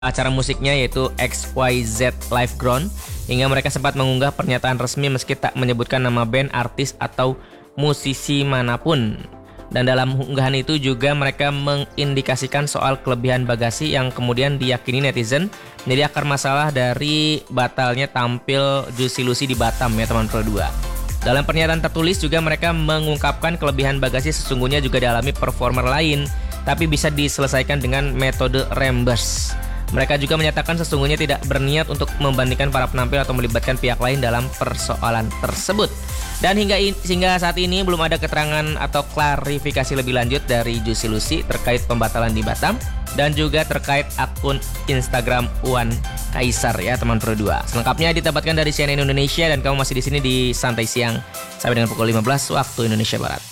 acara musiknya yaitu XYZ Live Ground, hingga mereka sempat mengunggah pernyataan resmi meski tak menyebutkan nama band, artis, atau musisi manapun. Dan dalam unggahan itu juga mereka mengindikasikan soal kelebihan bagasi yang kemudian diyakini netizen menjadi akar masalah dari batalnya tampil Juicy Luicy di Batam ya teman Pro 2. Dalam pernyataan tertulis juga mereka mengungkapkan kelebihan bagasi sesungguhnya juga dialami performer lain, tapi bisa diselesaikan dengan metode reimburse. Mereka juga menyatakan sesungguhnya tidak berniat untuk membandingkan para penampil atau melibatkan pihak lain dalam persoalan tersebut. Dan hingga saat ini belum ada keterangan atau klarifikasi lebih lanjut dari Juicy Luicy terkait pembatalan di Batam dan juga terkait akun Instagram Wan Kaisar ya teman Pro 2. Selengkapnya ditempatkan dari CNN Indonesia dan kamu masih di sini di Santai Siang sampai dengan pukul 15 waktu Indonesia Barat.